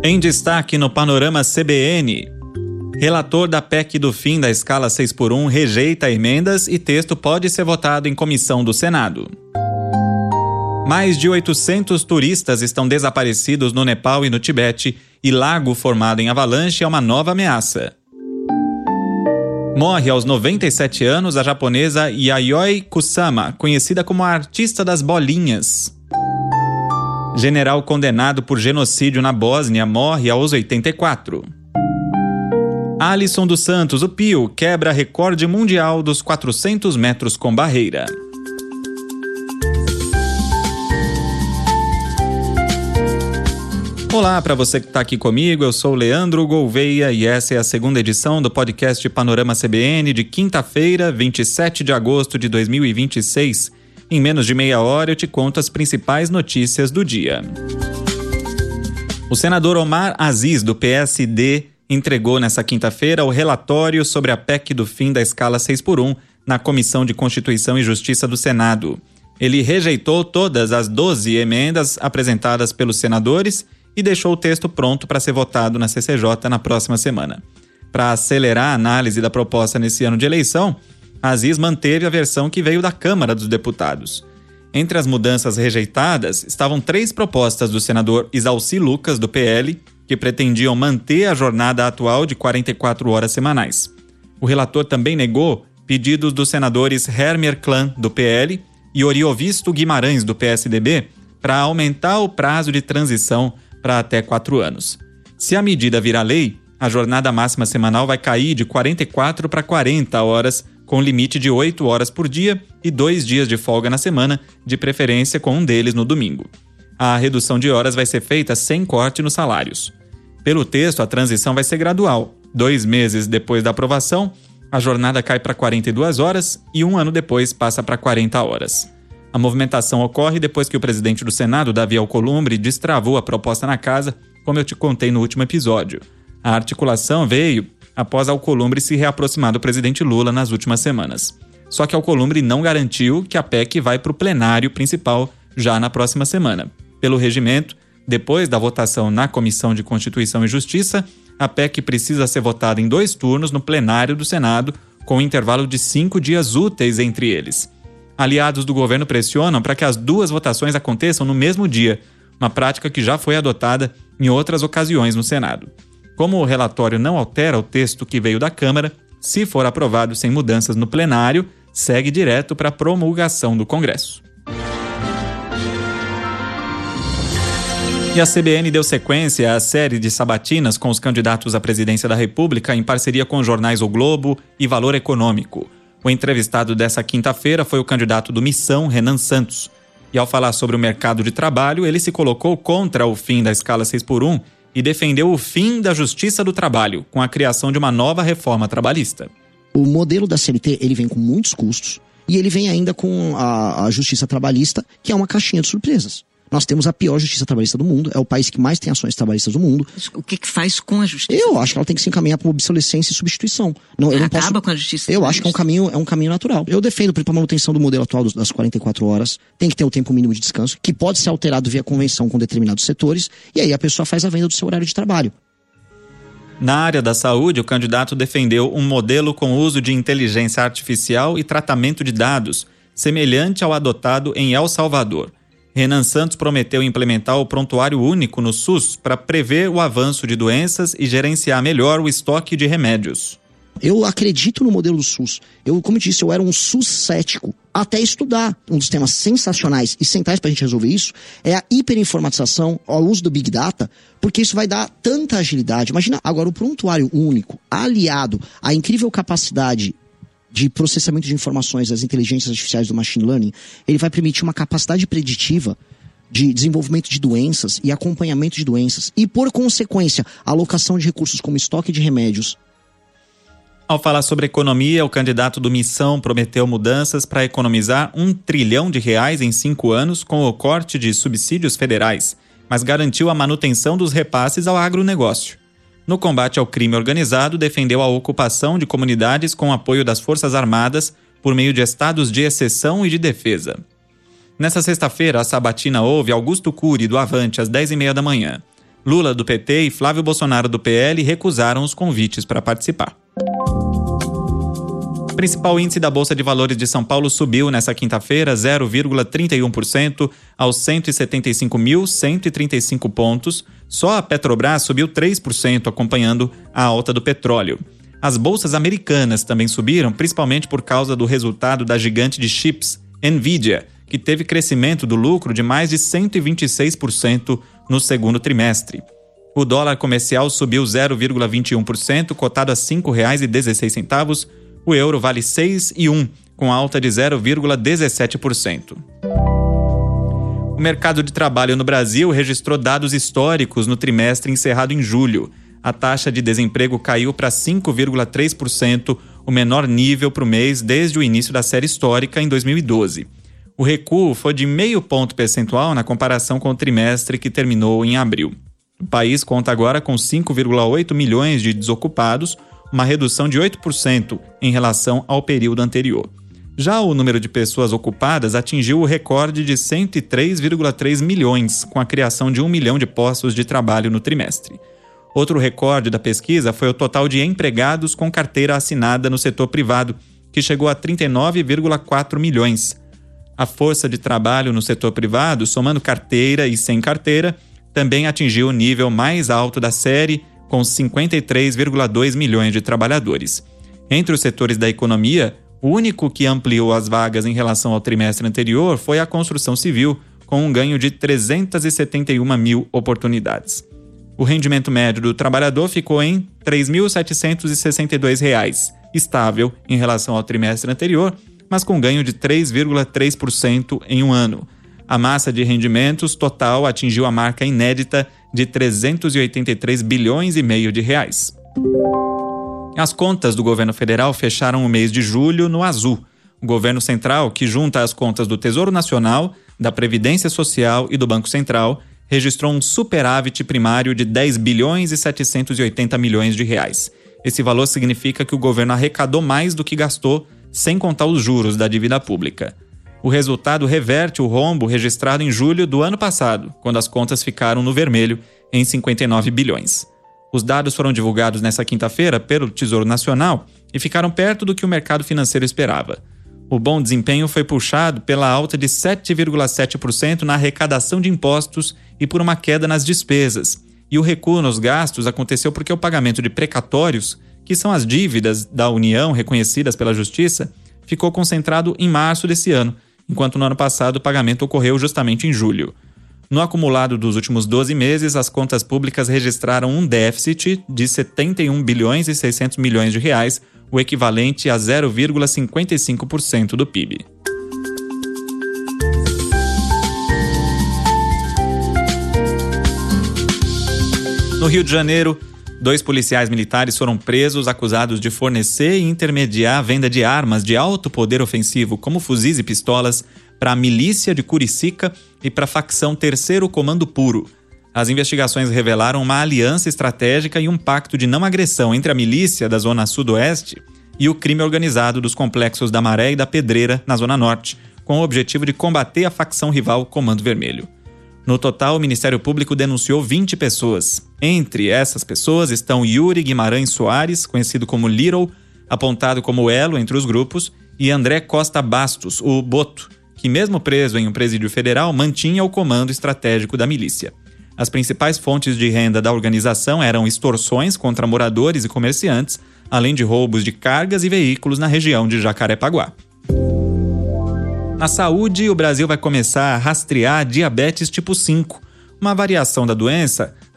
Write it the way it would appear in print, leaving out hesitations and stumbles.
Em destaque no Panorama CBN, relator da PEC do fim da escala 6x1 rejeita emendas e texto pode ser votado em comissão do Senado. Mais de 800 turistas estão desaparecidos no Nepal e no Tibete e lago formado em avalanche é uma nova ameaça. Morre aos 97 anos a japonesa Yayoi Kusama, conhecida como a artista das bolinhas. General condenado por genocídio na Bósnia morre aos 84. Alisson dos Santos, o Pio, quebra recorde mundial dos 400 metros com barreira. Olá para você que está aqui comigo, eu sou o Leandro Gouveia e essa é a segunda edição do podcast Panorama CBN de quinta-feira, 27 de agosto de 2026. Em menos de meia hora eu te conto as principais notícias do dia. O senador Omar Aziz, do PSD, entregou nesta quinta-feira o relatório sobre a PEC do fim da escala 6x1 na Comissão de Constituição e Justiça do Senado. Ele rejeitou todas as 12 emendas apresentadas pelos senadores e deixou o texto pronto para ser votado na CCJ na próxima semana. Para acelerar a análise da proposta nesse ano de eleição, Aziz manteve a versão que veio da Câmara dos Deputados. Entre as mudanças rejeitadas estavam 3 propostas do senador Isalci Lucas, do PL, que pretendiam manter a jornada atual de 44 horas semanais. O relator também negou pedidos dos senadores Hermer Klan, do PL, e Oriovisto Guimarães, do PSDB, para aumentar o prazo de transição para até 4 anos. Se a medida virar lei, a jornada máxima semanal vai cair de 44 para 40 horas, com limite de 8 horas por dia e 2 dias de folga na semana, de preferência com um deles no domingo. A redução de horas vai ser feita sem corte nos salários. Pelo texto, a transição vai ser gradual. 2 meses depois da aprovação, a jornada cai para 42 horas e 1 ano depois passa para 40 horas. A movimentação ocorre depois que o presidente do Senado, Davi Alcolumbre, destravou a proposta na casa, como eu te contei no último episódio. A articulação veio após Alcolumbre se reaproximar do presidente Lula nas últimas semanas. Só que Alcolumbre não garantiu que a PEC vai para o plenário principal já na próxima semana. Pelo regimento, depois da votação na Comissão de Constituição e Justiça, a PEC precisa ser votada em 2 turnos no plenário do Senado, com um intervalo de 5 dias úteis entre eles. Aliados do governo pressionam para que as 2 votações aconteçam no mesmo dia, uma prática que já foi adotada em outras ocasiões no Senado. Como o relatório não altera o texto que veio da Câmara, se for aprovado sem mudanças no plenário, segue direto para a promulgação do Congresso. E a CBN deu sequência à série de sabatinas com os candidatos à presidência da República em parceria com os jornais O Globo e Valor Econômico. O entrevistado dessa quinta-feira foi o candidato do Missão, Renan Santos. E ao falar sobre o mercado de trabalho, ele se colocou contra o fim da escala 6x1 e defendeu o fim da Justiça do Trabalho, com a criação de uma nova reforma trabalhista. O modelo da CLT, ele vem com muitos custos e ele vem ainda com a Justiça Trabalhista, que é uma caixinha de surpresas. Nós temos a pior justiça trabalhista do mundo, é o país que mais tem ações trabalhistas do mundo. O que faz com a justiça? Eu acho que ela tem que se encaminhar para obsolescência e substituição. Acaba com a justiça? Eu acho que é um caminho natural. Eu defendo para a manutenção do modelo atual das 44 horas, tem que ter o tempo mínimo de descanso, que pode ser alterado via convenção com determinados setores, e aí a pessoa faz a venda do seu horário de trabalho. Na área da saúde, o candidato defendeu um modelo com uso de inteligência artificial e tratamento de dados, semelhante ao adotado em El Salvador. Renan Santos prometeu implementar o prontuário único no SUS para prever o avanço de doenças e gerenciar melhor o estoque de remédios. Eu acredito no modelo do SUS. Como eu disse, eu era um SUS cético até estudar. Um dos temas sensacionais e centrais para a gente resolver isso é a hiperinformatização, o uso do Big Data, porque isso vai dar tanta agilidade. Imagina agora o prontuário único, aliado à incrível capacidade de processamento de informações das inteligências artificiais do machine learning, ele vai permitir uma capacidade preditiva de desenvolvimento de doenças e acompanhamento de doenças e, por consequência, alocação de recursos como estoque de remédios. Ao falar sobre economia, o candidato do Missão prometeu mudanças para economizar R$1 trilhão em 5 anos com o corte de subsídios federais, mas garantiu a manutenção dos repasses ao agronegócio. No combate ao crime organizado, defendeu a ocupação de comunidades com apoio das Forças Armadas por meio de estados de exceção e de defesa. Nessa sexta-feira, a sabatina houve Augusto Cury, do Avante, às 10h30 da manhã. Lula, do PT, e Flávio Bolsonaro, do PL, recusaram os convites para participar. O principal índice da Bolsa de Valores de São Paulo subiu nesta quinta-feira 0,31% aos 175.135 pontos. Só a Petrobras subiu 3%, acompanhando a alta do petróleo. As bolsas americanas também subiram, principalmente por causa do resultado da gigante de chips, Nvidia, que teve crescimento do lucro de mais de 126% no segundo trimestre. O dólar comercial subiu 0,21%, cotado a R$ 5,16. O euro vale 6,1, com alta de 0,17%. O mercado de trabalho no Brasil registrou dados históricos no trimestre encerrado em julho. A taxa de desemprego caiu para 5,3%, o menor nível para o mês desde o início da série histórica em 2012. O recuo foi de 0,5 ponto percentual na comparação com o trimestre que terminou em abril. O país conta agora com 5,8 milhões de desocupados, uma redução de 8% em relação ao período anterior. Já o número de pessoas ocupadas atingiu o recorde de 103,3 milhões, com a criação de 1 milhão de postos de trabalho no trimestre. Outro recorde da pesquisa foi o total de empregados com carteira assinada no setor privado, que chegou a 39,4 milhões. A força de trabalho no setor privado, somando carteira e sem carteira, também atingiu o nível mais alto da série, com 53,2 milhões de trabalhadores. Entre os setores da economia, o único que ampliou as vagas em relação ao trimestre anterior foi a construção civil, com um ganho de 371 mil oportunidades. O rendimento médio do trabalhador ficou em R$ 3.762, estável em relação ao trimestre anterior, mas com ganho de 3,3% em um ano. A massa de rendimentos total atingiu a marca inédita de 383 bilhões e meio de reais. As contas do governo federal fecharam o mês de julho no azul. O governo central, que junta as contas do Tesouro Nacional, da Previdência Social e do Banco Central, registrou um superávit primário de 10 bilhões e 780 milhões de reais. Esse valor significa que o governo arrecadou mais do que gastou, sem contar os juros da dívida pública. O resultado reverte o rombo registrado em julho do ano passado, quando as contas ficaram no vermelho, em 59 bilhões. Os dados foram divulgados nesta quinta-feira pelo Tesouro Nacional e ficaram perto do que o mercado financeiro esperava. O bom desempenho foi puxado pela alta de 7,7% na arrecadação de impostos e por uma queda nas despesas. E o recuo nos gastos aconteceu porque o pagamento de precatórios, que são as dívidas da União reconhecidas pela Justiça, ficou concentrado em março desse ano, enquanto no ano passado o pagamento ocorreu justamente em julho. No acumulado dos últimos 12 meses, as contas públicas registraram um déficit de 71 bilhões e 600 milhões de reais, o equivalente a 0,55% do PIB. No Rio de Janeiro, 2 policiais militares foram presos acusados de fornecer e intermediar a venda de armas de alto poder ofensivo, como fuzis e pistolas, para a milícia de Curicica e para a facção Terceiro Comando Puro. As investigações revelaram uma aliança estratégica e um pacto de não agressão entre a milícia da Zona Sudoeste e o crime organizado dos complexos da Maré e da Pedreira, na Zona Norte, com o objetivo de combater a facção rival Comando Vermelho. No total, o Ministério Público denunciou 20 pessoas. Entre essas pessoas estão Yuri Guimarães Soares, conhecido como Little, apontado como elo entre os grupos, e André Costa Bastos, o Boto, que mesmo preso em um presídio federal, mantinha o comando estratégico da milícia. As principais fontes de renda da organização eram extorsões contra moradores e comerciantes, além de roubos de cargas e veículos na região de Jacarepaguá. Na saúde, o Brasil vai começar a rastrear diabetes tipo 5, uma variação da doença